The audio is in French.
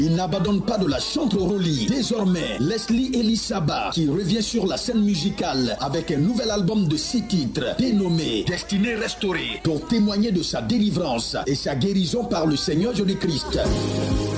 Il n'abandonne pas de la chanterolie. Désormais, Leslie Elisaba qui revient sur la scène musicale avec un nouvel album de 6 titres dénommé Destinée restaurée pour témoigner de sa délivrance et sa guérison par le Seigneur Jésus-Christ.